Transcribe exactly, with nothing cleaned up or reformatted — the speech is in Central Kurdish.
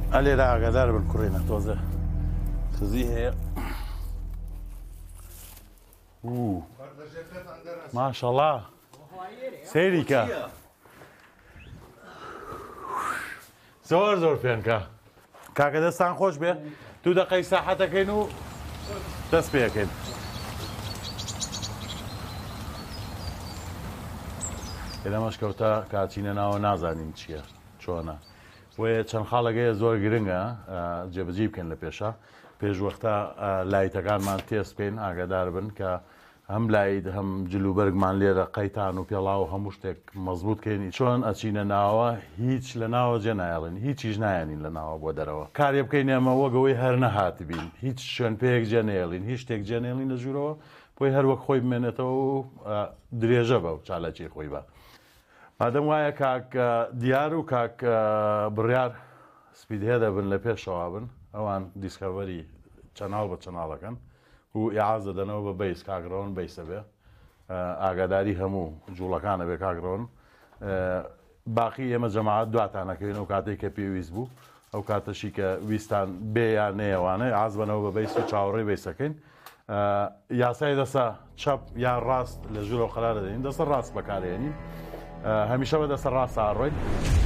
ئەلێرە ئاگادار بن کوڕێنە تۆزە خزی هەیە ماشەڵڵا سەیری کە زۆر زۆر پێنکە کاکە دەستان خۆش بێ دوو دەقەی ساحەتەکەین و دەست پێەکەین لەمەش کەوتە کاچینە ناوە نازانین چییە چۆنە وێ چەند خاڵەکەیە زۆر گرنگە جێبەجێ بکەن لە پێشە پێشوەختە لایتەکانمان تێست بکەین ئاگادار بن کە هەم لایت هەم جلوبەرگمان لێرە قەیتان و پێڵاو هەموو شتێک مەزبوط کەین چۆن ئەچینە ناوە هیچ لە ناوە جێ نایڵێن هیچیش نایەنین لە ناوە بۆ دەرەوە کارێ بکەین ئێمە وەگەوەی هەر نەهات بین هیچ شوێن پێیەک جێ نێڵین هیچ شتێک جێ نێڵین لە ژوورەوە بۆی هەروەک خۆی بمێنێتەوە و درێژە بە و چالاکی خۆی بە مادەم وایە کاک دیار و کاک بڕیار سپیدهێ دەبن لە پێشەوە بن ئەوان دیسکەڤەری چەناڵ بە چەناڵەکەن و ئیعازە دەنەوە بە بەیس کاگڕۆن بەیسە بێ ئاگاداری هەموو جوڵەکانە بێ کاگڕۆن باقی ئێمە جەماعەت دواتانەکەین ئەو کاتێک کە پێویست بوو ئەو کاتەشی کە ویستان بێ یان نەیەوانە ئاز بنەوە بە بەیس و چاوەڕێی بەیسەکەین یاسای دەسە چەپ یان ڕاست لە ژوورەوە قەرار دەدەین دەسە ڕاست بەکارێنین هەمیشە بە دەسە ڕاست ئاڕۆین